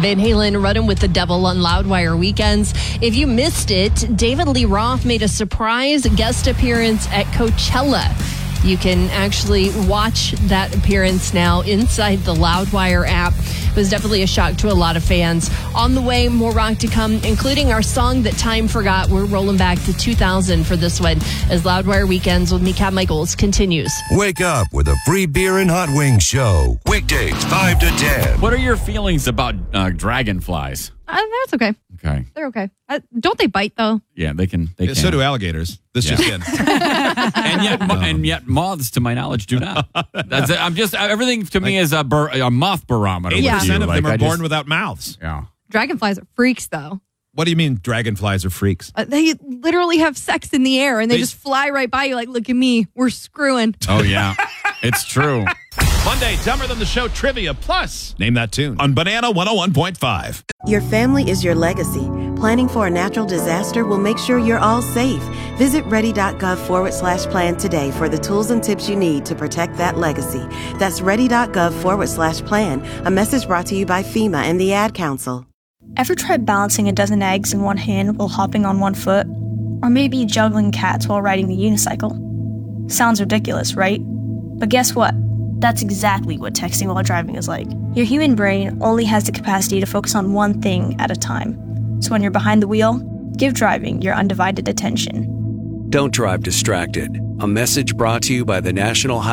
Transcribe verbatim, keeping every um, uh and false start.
Van Halen running with the devil on Loudwire weekends. If you missed it, David Lee Roth made a surprise guest appearance at Coachella. You can actually watch that appearance now inside the Loudwire app. It was definitely a shock to a lot of fans. On the way, more rock to come, including our song that time forgot. We're rolling back to two thousand for this one as Loudwire Weekends with me, Kat Michaels, continues. Wake up with a free beer and hot wings show. Weekdays, five to ten. What are your feelings about uh, dragonflies? Uh, that's okay. Okay. They're okay. Uh, don't they bite, though? Yeah, they can. They Yeah, can. so do alligators. This Yeah. just in. and yet, mo- and yet, moths, to my knowledge, do not. That's it. I'm just everything to me is a, bar, a moth barometer. eighty Yeah. with percent you. of Like, them are I born just- without mouths. Yeah. Dragonflies are freaks, though. What do you mean dragonflies are freaks? Uh, they literally have sex in the air, and they, They- just fly right by you like, look at me. We're screwing. Oh yeah, it's true. Monday, Dumber Than the Show Trivia Plus. Name that tune on Banana one oh one point five. Your family is your legacy. Planning for a natural disaster will make sure you're all safe. Visit ready.gov forward slash plan today for the tools and tips you need to protect that legacy. That's ready.gov forward slash plan. A message brought to you by FEMA and the Ad Council. Ever tried balancing a dozen eggs in one hand while hopping on one foot? Or maybe juggling cats while riding the unicycle? Sounds ridiculous, right? But guess what? That's exactly what texting while driving is like. Your human brain only has the capacity to focus on one thing at a time. So when you're behind the wheel, give driving your undivided attention. Don't drive distracted. A message brought to you by the National Highway